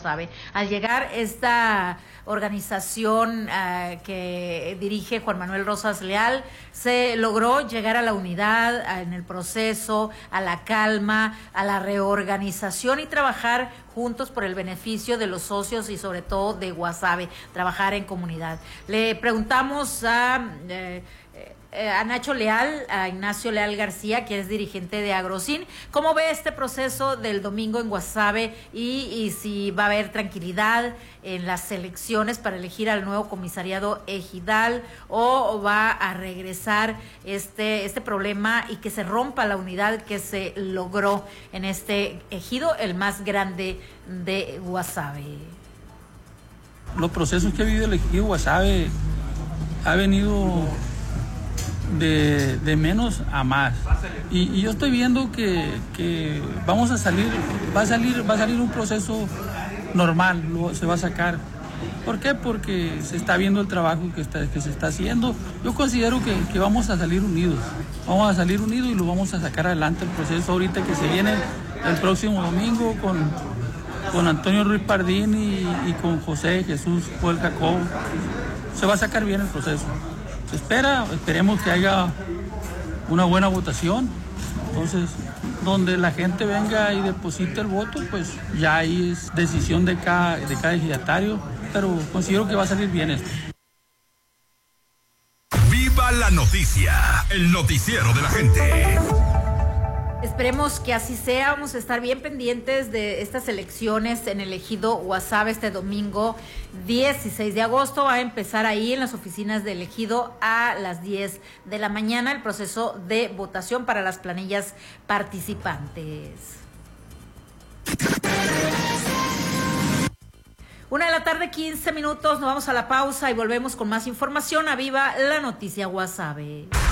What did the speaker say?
Guasave. Al llegar esta organización que dirige Juan Manuel Rosas Leal, se logró llegar a la unidad, en el proceso, a la calma, a la reorganización y trabajar juntos por el beneficio de los socios y sobre todo de Guasave, trabajar en comunidad. Le preguntamos a Nacho Leal, a Ignacio Leal García, que es dirigente de Agrocin, ¿cómo ve este proceso del domingo en Guasave y si va a haber tranquilidad en las elecciones para elegir al nuevo comisariado ejidal o va a regresar este problema y que se rompa la unidad que se logró en este ejido, el más grande de Guasave? Los procesos que ha vivido el ejido Guasave ha venido de menos a más, y yo estoy viendo que vamos a salir, va a salir un proceso normal, se va a sacar. ¿Por qué? Porque se está viendo el trabajo que se está haciendo. Yo considero que vamos a salir unidos y lo vamos a sacar adelante el proceso ahorita que se viene el próximo domingo con Antonio Ruiz Pardín y con José Jesús Joel Jacobo. Se va a sacar bien el proceso. Se esperemos que haya una buena votación. Entonces, donde la gente venga y deposite el voto, pues ya ahí es decisión de cada ejidatario, pero considero que va a salir bien esto. ¡Viva la noticia! El noticiero de la gente. Esperemos que así sea. Vamos a estar bien pendientes de estas elecciones en el ejido Guasave este domingo 16 de agosto. Va a empezar ahí en las oficinas del ejido a las 10 de la mañana el proceso de votación para las planillas participantes. 1:15 p.m. Nos vamos a la pausa y volvemos con más información a Viva la Noticia Guasave.